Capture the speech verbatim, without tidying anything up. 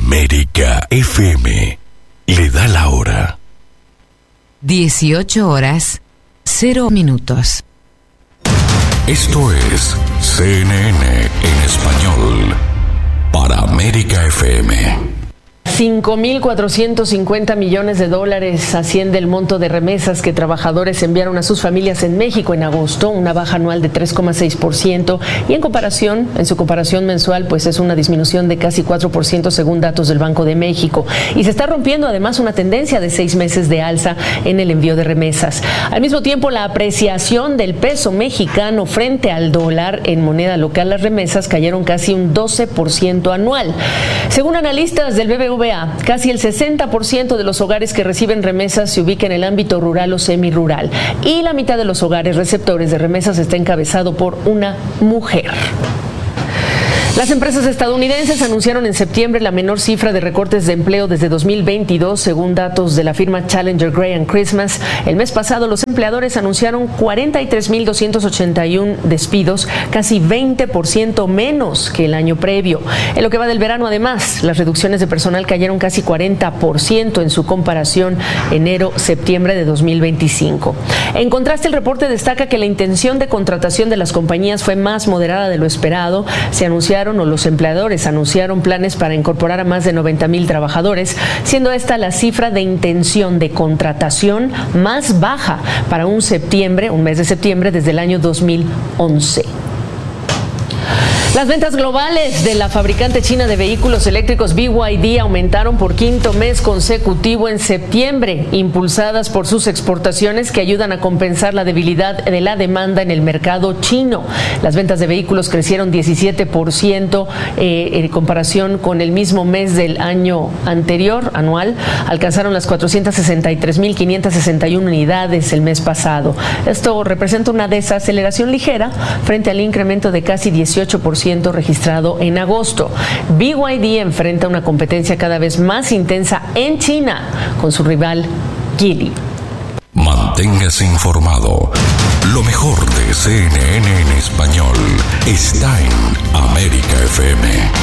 América F M le da la hora. dieciocho horas, cero minutos. Esto es C N N en español para América F M. cinco mil cuatrocientos cincuenta millones de dólares asciende el monto de remesas que trabajadores enviaron a sus familias en México en agosto, una baja anual de tres coma seis por ciento y en comparación, en su comparación mensual, pues es una disminución de casi cuatro por ciento según datos del Banco de México. Y se está rompiendo además una tendencia de seis meses de alza en el envío de remesas. Al mismo tiempo, la apreciación del peso mexicano frente al dólar en moneda local, las remesas cayeron casi un doce por ciento anual. Según analistas del B B V A, casi el sesenta por ciento de los hogares que reciben remesas se ubica en el ámbito rural o semirural y la mitad de los hogares receptores de remesas está encabezado por una mujer. Las empresas estadounidenses anunciaron en septiembre la menor cifra de recortes de empleo desde dos mil veintidós, según datos de la firma Challenger Gray and Christmas. El mes pasado, los empleadores anunciaron cuarenta y tres mil doscientos ochenta y uno despidos, casi veinte por ciento menos que el año previo. En lo que va del verano, además, las reducciones de personal cayeron casi cuarenta por ciento en su comparación enero-septiembre de dos mil veinticinco. En contraste, el reporte destaca que la intención de contratación de las compañías fue más moderada de lo esperado. Se anunciaron o los empleadores anunciaron planes para incorporar a más de noventa mil trabajadores, siendo esta la cifra de intención de contratación más baja para un septiembre, un mes de septiembre desde el año dos mil once. Las ventas globales de la fabricante china de vehículos eléctricos B Y D aumentaron por quinto mes consecutivo en septiembre, impulsadas por sus exportaciones que ayudan a compensar la debilidad de la demanda en el mercado chino. Las ventas de vehículos crecieron diecisiete por ciento eh, en comparación con el mismo mes del año anterior, anual. Alcanzaron las cuatrocientas sesenta y tres mil quinientas sesenta y una unidades el mes pasado. Esto representa una desaceleración ligera frente al incremento de casi dieciocho por ciento registrado en agosto. B Y D enfrenta una competencia cada vez más intensa en China con su rival Geely. Manténgase informado. Lo mejor de C N N en español está en América F M.